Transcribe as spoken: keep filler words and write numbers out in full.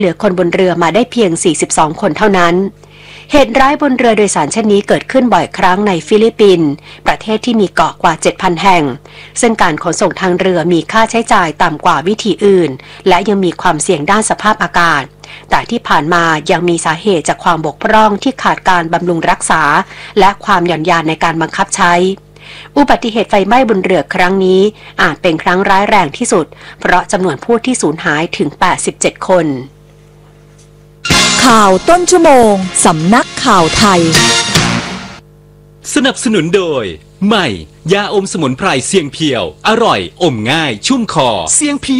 เหลือคนบนเรือมาได้เพียงสี่สิบสองคนเท่านั้นเหตุร้ายบนเรือโดยสารเช่นนี้เกิดขึ้นบ่อยครั้งในฟิลิปปินส์ประเทศที่มีเกาะกว่า เจ็ดพัน แห่งซึ่งการขนส่งทางเรือมีค่าใช้จ่ายต่ำกว่าวิธีอื่นและยังมีความเสี่ยงด้านสภาพอากาศแต่ที่ผ่านมายังมีสาเหตุจากความบกพร่องที่ขาดการบำรุงรักษาและความหย่อนยานในการบังคับใช้อุบัติเหตุไฟไหม้บนเรือครั้งนี้อาจเป็นครั้งร้ายแรงที่สุดเพราะจำนวนผู้ที่สูญหายถึงแปดสิบเจ็ดคนข่าวต้นชั่วโมงสำนักข่าวไทยสนับสนุนโดยใหม่ยาอมสมุนไพรเสียงเพียวอร่อยอมง่ายชุ่มคอเสียงเพียว